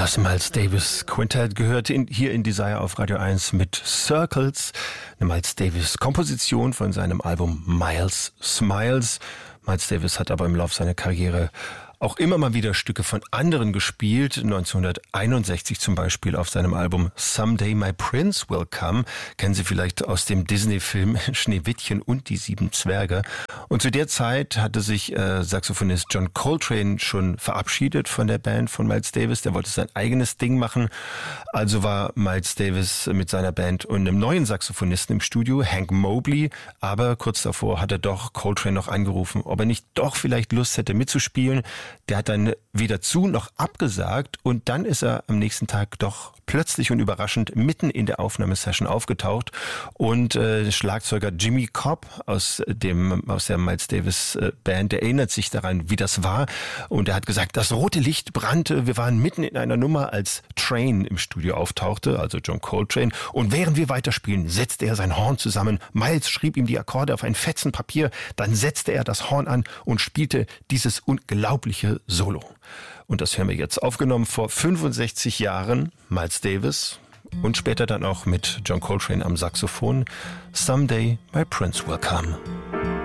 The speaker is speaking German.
Das Miles Davis Quintett gehört hier in Desire auf Radio 1 mit Circles, eine Miles Davis Komposition von seinem Album Miles Smiles. Miles Davis hat aber im Laufe seiner Karriere auch immer mal wieder Stücke von anderen gespielt. 1961 zum Beispiel auf seinem Album Someday My Prince Will Come. Kennen Sie vielleicht aus dem Disney-Film Schneewittchen und die 7 Zwerge. Und zu der Zeit hatte sich Saxophonist John Coltrane schon verabschiedet von der Band von Miles Davis. Der wollte sein eigenes Ding machen. Also war Miles Davis mit seiner Band und einem neuen Saxophonisten im Studio, Hank Mobley. Aber kurz davor hat er doch Coltrane noch angerufen, ob er nicht doch vielleicht Lust hätte mitzuspielen. Der hat dann weder zu noch abgesagt und dann ist er am nächsten Tag doch plötzlich und überraschend mitten in der Aufnahmesession aufgetaucht und Schlagzeuger Jimmy Cobb aus der Miles Davis Band, der erinnert sich daran, wie das war und er hat gesagt, das rote Licht brannte, wir waren mitten in einer Nummer, als Train im Studio auftauchte, also John Coltrane, und während wir weiterspielen, setzte er sein Horn zusammen, Miles schrieb ihm die Akkorde auf ein Fetzen Papier, dann setzte er das Horn an und spielte dieses unglaubliche Solo. Und das hören wir jetzt, aufgenommen vor 65 Jahren, Miles Davis und später dann auch mit John Coltrane am Saxophon, Someday My Prince Will Come.